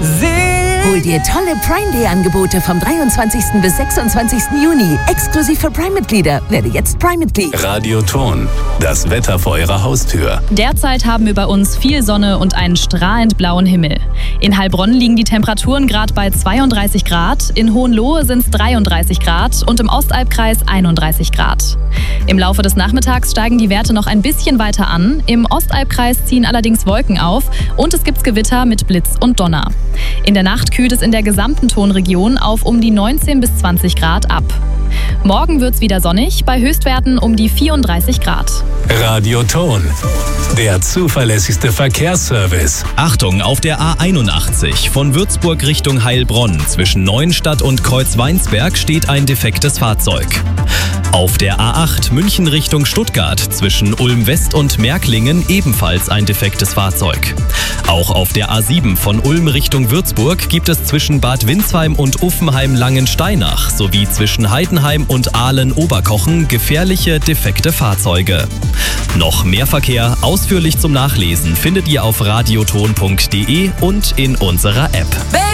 Hol dir tolle Prime Day Angebote vom 23. bis 26. Juni. Exklusiv für Prime-Mitglieder. Werde jetzt Prime-Mitglied. Radioton. Das Wetter vor Ihrer Haustür. Derzeit haben wir bei uns viel Sonne und einen strahlend blauen Himmel. In Heilbronn liegen die Temperaturen gerade bei 32 Grad, in Hohenlohe sind es 33 Grad und im Ostalbkreis 31 Grad. Im Laufe des Nachmittags steigen die Werte noch ein bisschen weiter an. Im Ostalbkreis ziehen allerdings Wolken auf und es gibt Gewitter mit Blitz und Donner. In der Nacht kühlt es in der gesamten Tonregion auf um die 19 bis 20 Grad ab. Morgen wird es wieder sonnig, bei Höchstwerten um die 34 Grad. Radioton. Der zuverlässigste Verkehrsservice. Achtung, auf der A81 von Würzburg Richtung Heilbronn zwischen Neuenstadt und Kreuzweinsberg steht ein defektes Fahrzeug. Auf der A8 München Richtung Stuttgart zwischen Ulm-West und Märklingen ebenfalls ein defektes Fahrzeug. Auch auf der A7 von Ulm Richtung Würzburg gibt es zwischen Bad Windsheim und Uffenheim-Langensteinach sowie zwischen Heidenheim und Aalen-Oberkochen gefährliche defekte Fahrzeuge. Noch mehr Verkehr ausführlich zum Nachlesen findet ihr auf radioton.de und in unserer App.